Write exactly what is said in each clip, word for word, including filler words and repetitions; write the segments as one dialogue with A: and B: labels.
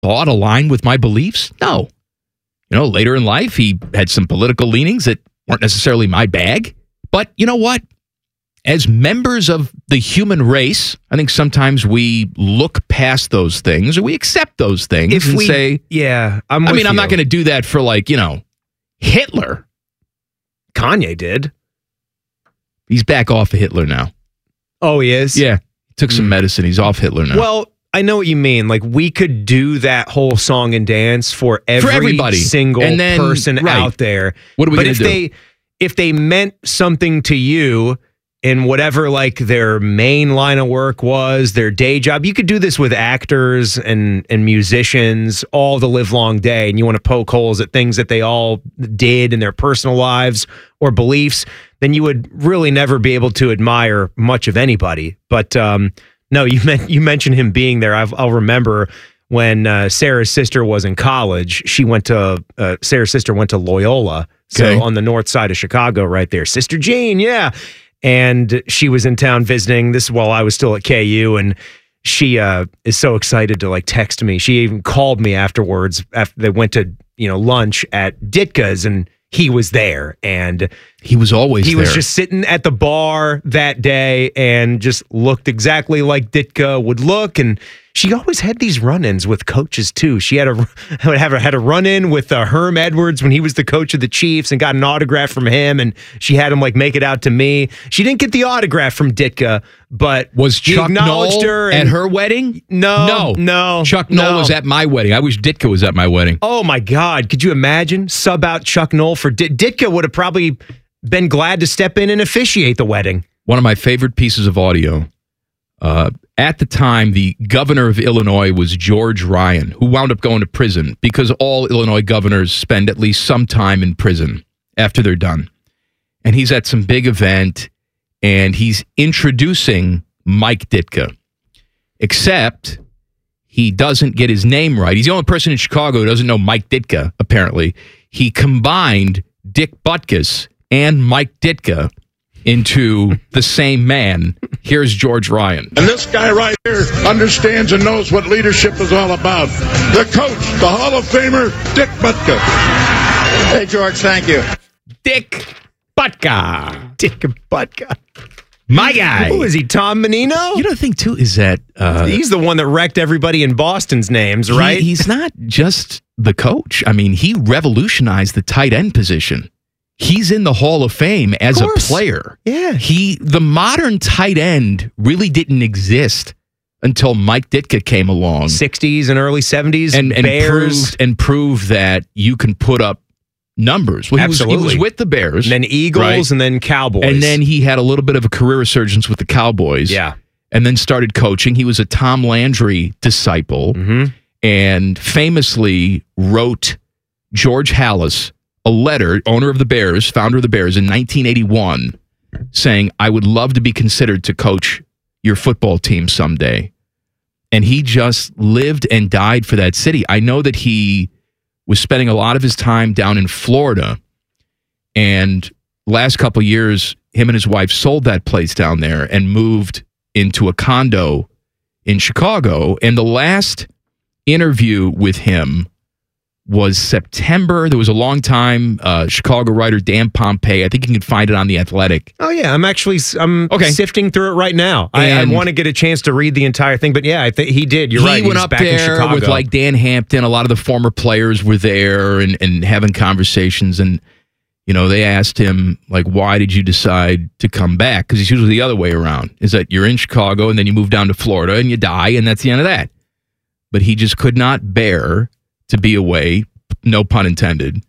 A: thought aligned with my beliefs? No. You know, later in life, he had some political leanings that weren't necessarily my bag. But you know what? As members of the human race, I think sometimes we look past those things or we accept those things
B: if
A: and
B: we,
A: say,
B: yeah, I'm
A: I
B: with
A: mean, I'm
B: you.
A: not going to do that for like, you know, Hitler.
B: Kanye did.
A: He's back off of Hitler now.
B: Oh, he is?
A: Yeah. He took some mm. medicine. He's off Hitler now.
B: Well, I know what you mean. Like, we could do that whole song and dance for every
A: for everybody.
B: single
A: and then,
B: person
A: right.
B: out there.
A: What are we
B: but
A: going
B: if
A: to do?
B: They, if they meant something to you in whatever, like, their main line of work was, their day job, you could do this with actors and, and musicians all the live long day, and you want to poke holes at things that they all did in their personal lives or beliefs, then you would really never be able to admire much of anybody. But um, no, you meant you mentioned him being there. I've, I'll remember when uh, Sarah's sister was in college. She went to uh, Sarah's sister went to Loyola, so
A: okay.
B: on the north side of Chicago, right there. Sister Jean, yeah. And she was in town visiting. This is while I was still at K U, and she uh, is so excited to like text me. She even called me afterwards after they went to you know lunch at Ditka's, and he was there, and
A: he was always
B: he
A: there.
B: was just sitting at the bar that day and just looked exactly like Ditka would look. And she always had these run-ins with coaches too. She had a had a, had a run-in with uh, Herm Edwards when he was the coach of the Chiefs and got an autograph from him. And she had him like make it out to me. She didn't get the autograph from Ditka, but
A: was Chuck
B: acknowledged
A: Noll
B: her
A: at her wedding?
B: No,
A: no,
B: no.
A: Chuck Noll
B: no.
A: was at my wedding. I wish Ditka was at my wedding.
B: Oh my God! Could you imagine sub out Chuck Noll for Dit- Ditka? Would have probably been glad to step in and officiate the wedding.
A: One of my favorite pieces of audio. Uh, at the time, the governor of Illinois was George Ryan, who wound up going to prison because all Illinois governors spend at least some time in prison after they're done. And he's at some big event, and he's introducing Mike Ditka. Except he doesn't get his name right. He's the only person in Chicago who doesn't know Mike Ditka, apparently. He combined Dick Butkus and Mike Ditka into the same man. Here's George Ryan.
C: And this guy right here understands and knows what leadership is all about. The coach, the Hall of Famer, Dick Butkus.
D: Hey, George, thank you.
A: Dick Butka.
B: Dick Butka.
A: My guy.
B: Who is he, Tom Menino?
A: You know, the thing, too, is that... Uh,
B: he's the one that wrecked everybody in Boston's names, right?
A: He, he's not just the coach. I mean, he revolutionized the tight end position. He's in the Hall of Fame as a player.
B: Yeah.
A: He, the modern tight end really didn't exist until Mike Ditka came along.
B: sixties and early seventies.
A: And, and,
B: Bears.
A: proved, and proved that you can put up numbers. Well, he
B: Absolutely.
A: Was, he was with the Bears.
B: And then Eagles
A: right?
B: and then Cowboys.
A: And then he had a little bit of a career resurgence with the Cowboys.
B: Yeah.
A: And then started coaching. He was a Tom Landry disciple.
B: Mm-hmm.
A: And famously wrote George Halas a letter, owner of the Bears, founder of the Bears, in nineteen eighty-one, saying, I would love to be considered to coach your football team someday. And he just lived and died for that city. I know that he was spending a lot of his time down in Florida. And last couple years, him and his wife sold that place down there and moved into a condo in Chicago. And the last interview with him was September. There was a long time uh, Chicago writer Dan Pompei. I think you can find it on The Athletic.
B: Oh yeah, I'm actually I'm
A: okay.
B: sifting through it right now. I, I want to get a chance to read the entire thing, but yeah, I think he did. You're
A: he
B: right.
A: He went
B: He's
A: up
B: back
A: there
B: in Chicago
A: with like Dan Hampton. A lot of the former players were there and, and having conversations. And you know, they asked him like, "Why did you decide to come back?" Because it's usually the other way around. Is that you're in Chicago and then you move down to Florida and you die, and that's the end of that. But he just could not bear to be away. No pun intended,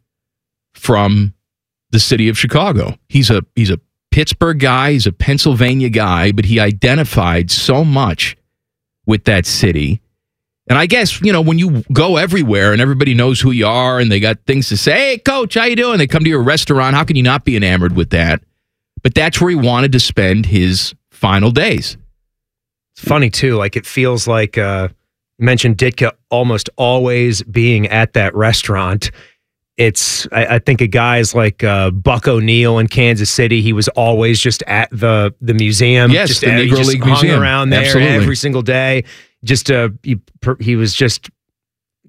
A: from the city of Chicago. He's a he's a Pittsburgh guy, he's a Pennsylvania guy, but he identified so much with that city. And I guess, you know, when you go everywhere and everybody knows who you are and they got things to say, hey, coach, how you doing? They come to your restaurant. How can you not be enamored with that? But that's where he wanted to spend his final days.
B: It's funny, too. Like, it feels like... Uh... mentioned Ditka almost always being at that restaurant. It's, I, I think of guys like uh, Buck O'Neil in Kansas City. He was always just at the the museum.
A: Yes,
B: just
A: the
B: at,
A: Negro
B: just
A: League
B: hung
A: Museum.
B: around there
A: Absolutely.
B: every single day. Just uh, he, he was just